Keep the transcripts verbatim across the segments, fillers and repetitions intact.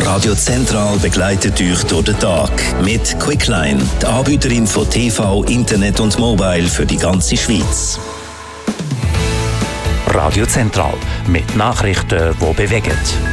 Radio Zentral begleitet euch durch den Tag mit Quickline, die Anbieterin von T V, Internet und Mobile für die ganze Schweiz. Radio Zentral mit Nachrichten, die bewegen.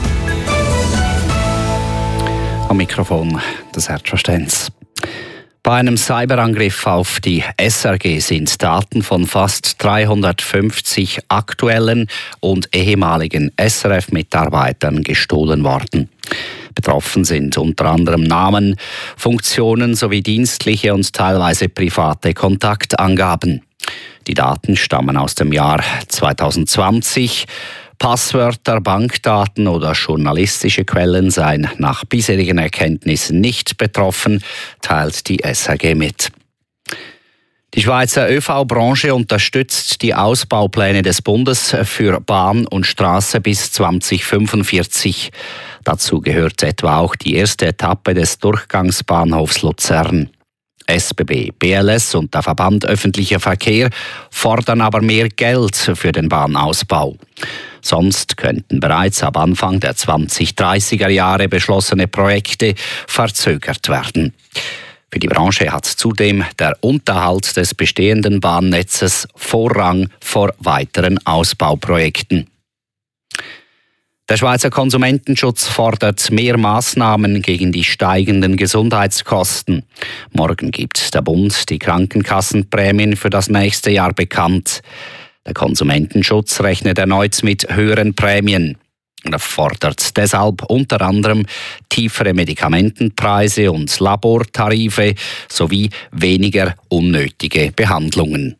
Am Mikrofon das Herzverständnis. Bei einem Cyberangriff auf die S R G sind Daten von fast dreihundertfünfzig aktuellen und ehemaligen S R F-Mitarbeitern gestohlen worden. Betroffen sind unter anderem Namen, Funktionen sowie dienstliche und teilweise private Kontaktangaben. Die Daten stammen aus dem Jahr zweitausendzwanzig. Passwörter, Bankdaten oder journalistische Quellen seien nach bisherigen Erkenntnissen nicht betroffen, teilt die S R G mit. Die Schweizer ÖV-Branche unterstützt die Ausbaupläne des Bundes für Bahn und Straße bis zweitausendfünfundvierzig. Dazu gehört etwa auch die erste Etappe des Durchgangsbahnhofs Luzern. S B B, B L S und der Verband Öffentlicher Verkehr fordern aber mehr Geld für den Bahnausbau. Sonst könnten bereits ab Anfang der zwanzig-dreißiger Jahre beschlossene Projekte verzögert werden. Für die Branche hat zudem der Unterhalt des bestehenden Bahnnetzes Vorrang vor weiteren Ausbauprojekten. Der Schweizer Konsumentenschutz fordert mehr Massnahmen gegen die steigenden Gesundheitskosten. Morgen gibt der Bund die Krankenkassenprämien für das nächste Jahr bekannt. Der Konsumentenschutz rechnet erneut mit höheren Prämien. Er fordert deshalb unter anderem tiefere Medikamentenpreise und Labortarife sowie weniger unnötige Behandlungen.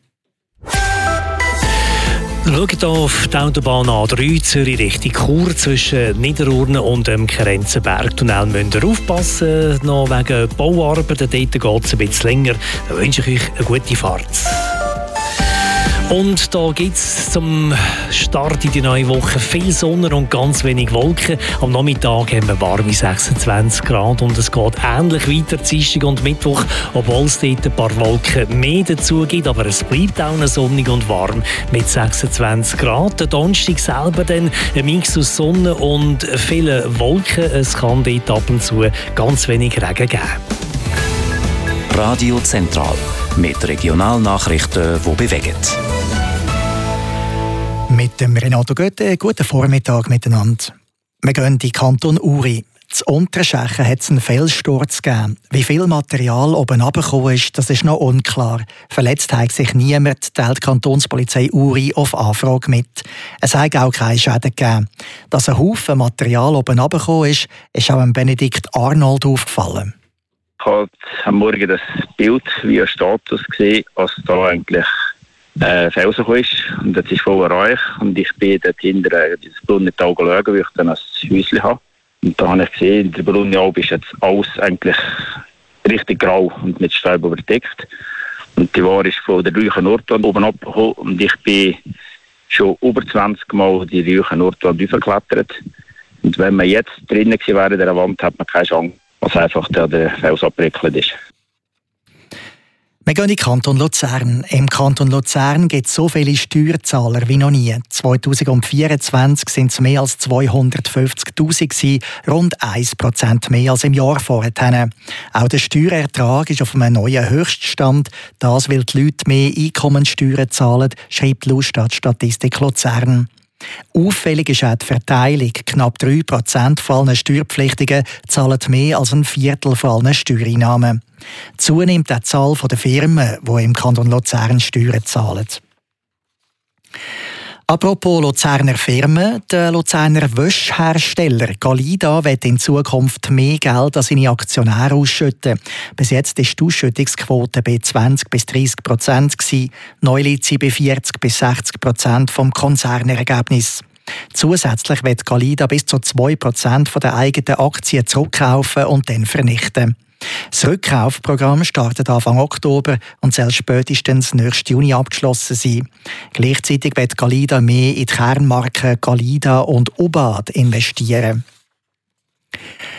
Schaut hier auf die Autobahn A drei Zürich Richtung Chur zwischen Niederurne und dem Kerenzenbergtunnel. Müsst ihr aufpassen, noch wegen Bauarbeiten. Dort geht es ein bisschen länger. Da wünsche ich euch eine gute Fahrt. Und da gibt es zum Start in die neue Woche viel Sonne und ganz wenig Wolken. Am Nachmittag haben wir warme sechsundzwanzig Grad und es geht ähnlich weiter Dienstag und Mittwoch, obwohl es dort ein paar Wolken mehr dazu gibt. Aber es bleibt auch noch sonnig und warm mit sechsundzwanzig Grad. Der Donnerstag selber dann ein Mix aus Sonne und vielen Wolken. Es kann dort ab und zu ganz wenig Regen geben. Radio Zentral mit Regionalnachrichten, die bewegen. Mit dem Renato Götte, guten Vormittag miteinander. Wir gehen in den Kanton Uri. Zu Unterschechen hat es einen Felssturz gegeben. Wie viel Material oben runtergekommen ist, das ist noch unklar. Verletzt hat sich niemand, teilt die Kantonspolizei Uri auf Anfrage mit. Es hat auch keine Schäden gegeben. Dass ein Haufen Material oben runtergekommen ist, ist auch Benedikt Arnold aufgefallen. Ich habe am Morgen das Bild via Status gesehen, als da eigentlich äh, Felsen ist. Und das ist voll reich. Und ich bin dort hinter äh, dieses Brunnental schauen, weil ich dann ein Häuschen habe. Und da habe ich gesehen, in der Brunnenalp ist jetzt alles eigentlich richtig grau und mit Staub überdeckt. Und die Ware ist von der Rüchen Nordwand oben abgekommen. Und ich bin schon über zwanzig Mal die Rüchen Nordwand aufgeklettert. Und wenn man jetzt drinnen gewesen wäre in dieser Wand, hat man keine Chance, was einfach der, der Fels abgewickelt ist. Wir gehen in den Kanton Luzern. Im Kanton Luzern gibt es so viele Steuerzahler wie noch nie. zweitausendvierundzwanzig sind es mehr als zweihundertfünfzigtausend gewesen, rund ein Prozent mehr als im Jahr vorher. Auch der Steuerertrag ist auf einem neuen Höchststand. Das, weil die Leute mehr Einkommensteuern zahlen, schreibt Lustat Statistik Luzern. Auffällig ist auch die Verteilung. Knapp drei Prozent von allen Steuerpflichtigen zahlen mehr als ein Viertel von allen Steuereinnahmen. Zunimmt auch die Zahl der Firmen, die im Kanton Luzern Steuern zahlen. Apropos Luzerner Firmen, der Luzerner Wäschhersteller Galida wird in Zukunft mehr Geld an seine Aktionäre ausschütten. Bis jetzt war die Ausschüttungsquote bei zwanzig bis dreißig Prozent. Neu liegt sie bei vierzig bis sechzig Prozent vom Konzernergebnis. Zusätzlich wird Galida bis zu zwei Prozent der eigenen Aktien zurückkaufen und dann vernichten. Das Rückkaufprogramm startet Anfang Oktober und soll spätestens nächsten Juni abgeschlossen sein. Gleichzeitig wird Galida mehr in die Kernmarken Galida und Obad investieren. Die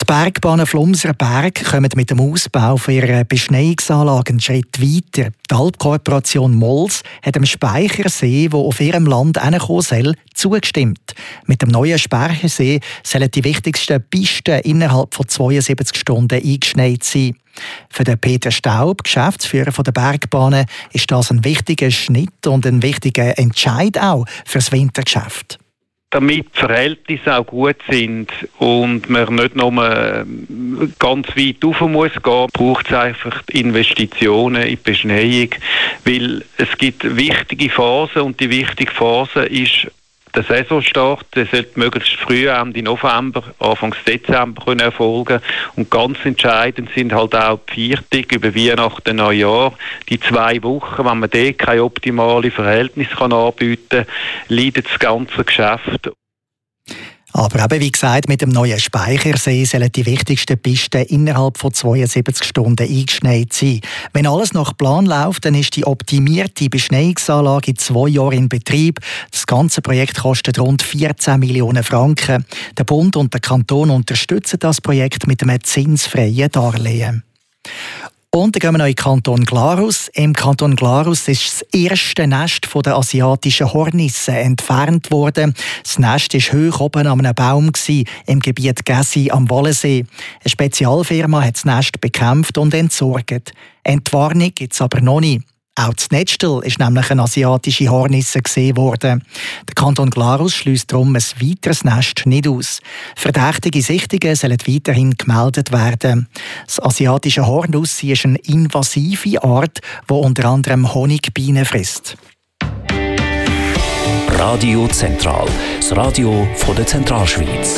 Die Bergbahnen Flumser Berg kommen mit dem Ausbau für ihre Beschneiungsanlage einen Schritt weiter. Die Alpkorporation Mols hat dem Speichersee, der auf ihrem Land hinkommen soll, zugestimmt. Mit dem neuen Speichersee sollen die wichtigsten Pisten innerhalb von zweiundsiebzig Stunden eingeschneit sein. Für den Peter Staub, Geschäftsführer der Bergbahnen, ist das ein wichtiger Schnitt und ein wichtiger Entscheid auch für das Wintergeschäft. Damit die Verhältnisse auch gut sind und man nicht nur ganz weit rauf muss gehen, braucht es einfach Investitionen in die Beschneiung, weil es gibt wichtige Phasen und die wichtige Phase ist der Saisonstart. Der sollte möglichst früh, Ende November, Anfang Dezember können erfolgen. Und ganz entscheidend sind halt auch die Viertig über Weihnachten und Neujahr. Die zwei Wochen, wenn man dort keine optimale Verhältnisse kann anbieten kann, leidet das ganze Geschäft. Aber eben, wie gesagt, mit dem neuen Speichersee sollen die wichtigsten Pisten innerhalb von zweiundsiebzig Stunden eingeschneit sein. Wenn alles nach Plan läuft, dann ist die optimierte Beschneiungsanlage in zwei Jahren in Betrieb. Das ganze Projekt kostet rund vierzehn Millionen Franken. Der Bund und der Kanton unterstützen das Projekt mit einem zinsfreien Darlehen. Und dann gehen wir noch in den Kanton Glarus. Im Kanton Glarus ist das erste Nest der asiatischen Hornisse entfernt worden. Das Nest war hoch oben an einem Baum im Gebiet Gessi am Wallensee. Eine Spezialfirma hat das Nest bekämpft und entsorgt. Entwarnung gibt es aber noch nicht. Auch das Nettstel ist nämlich eine asiatische Hornisse gesehen worden. Der Kanton Glarus schliesst darum ein weiteres Nest nicht aus. Verdächtige Sichtungen sollen weiterhin gemeldet werden. Das asiatische Hornussi ist eine invasive Art, die unter anderem Honigbienen frisst. Radio Zentral, das Radio von der Zentralschweiz.